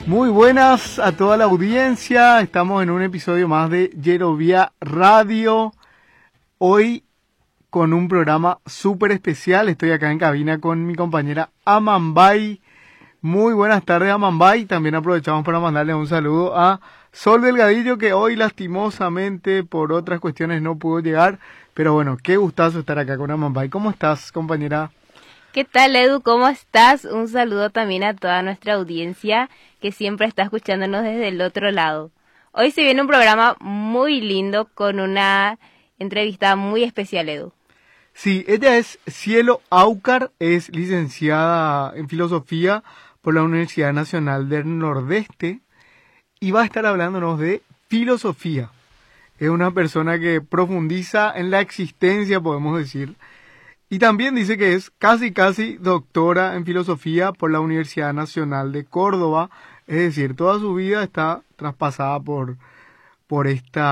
Muy buenas a toda la audiencia, estamos en un episodio más de Yerovia Radio, hoy con un programa súper especial. Estoy acá en cabina con mi compañera Amambay. Muy buenas tardes, Amambay. También aprovechamos para mandarle un saludo a Sol Delgadillo, que hoy lastimosamente por otras cuestiones no pudo llegar, pero bueno, qué gustazo estar acá con Amambay. ¿Cómo estás, compañera? ¿Qué tal, Edu? ¿Cómo estás? Un saludo también a toda nuestra audiencia que siempre está escuchándonos desde el otro lado. Hoy se viene un programa muy lindo con una entrevista muy especial, Edu. Sí, ella es Cielo Aucar, es licenciada en Filosofía por la Universidad Nacional del Nordeste y va a estar hablándonos de filosofía. Es una persona que profundiza en la existencia, podemos decir. Y también dice que es casi doctora en filosofía por la Universidad Nacional de Córdoba. Es decir, toda su vida está traspasada por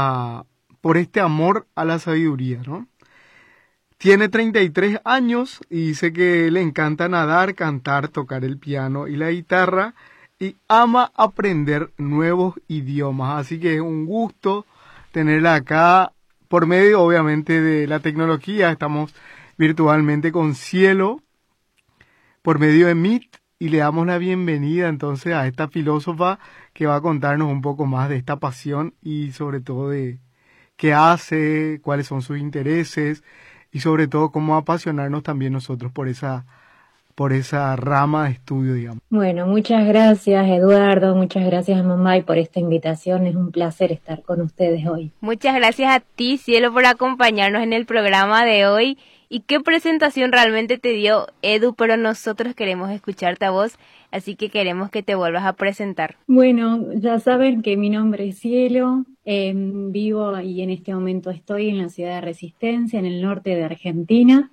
este amor a la sabiduría, ¿no? Tiene 33 años y dice que le encanta nadar, cantar, tocar el piano y la guitarra y ama aprender nuevos idiomas. Así que es un gusto tenerla acá por medio, obviamente, de la tecnología. Estamos virtualmente con Cielo por medio de Meet y le damos la bienvenida entonces a esta filósofa que va a contarnos un poco más de esta pasión y sobre todo de qué hace, cuáles son sus intereses y sobre todo cómo apasionarnos también nosotros por esa rama de estudio, digamos. Bueno, muchas gracias, Eduardo, muchas gracias, Mamay, por esta invitación. Es un placer estar con ustedes hoy. Muchas gracias a ti, Cielo, por acompañarnos en el programa de hoy. Y qué presentación realmente te dio Edu, pero nosotros queremos escucharte a vos, así que queremos que te vuelvas a presentar. Bueno, ya saben que mi nombre es Cielo, vivo y en este momento estoy en la ciudad de Resistencia, en el norte de Argentina.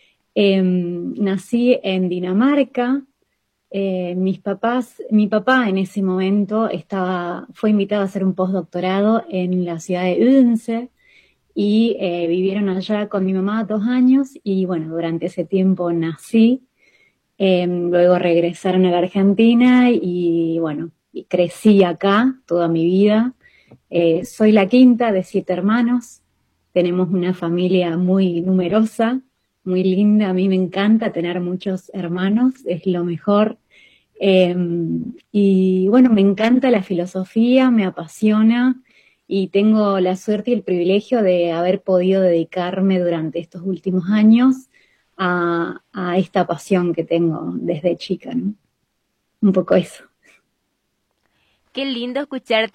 Nací en Dinamarca. Mi papá en ese momento fue invitado a hacer un postdoctorado en la ciudad de Odense y vivieron allá con mi mamá 2 años y bueno, durante ese tiempo nací. Luego regresaron a la Argentina y bueno, crecí acá toda mi vida. Soy la quinta de 7 hermanos. Tenemos una familia muy numerosa, muy linda. A mí me encanta tener muchos hermanos, es lo mejor. Y bueno, me encanta la filosofía, me apasiona y tengo la suerte y el privilegio de haber podido dedicarme durante estos últimos años a esta pasión que tengo desde chica, ¿no? Un poco eso. Qué lindo escucharte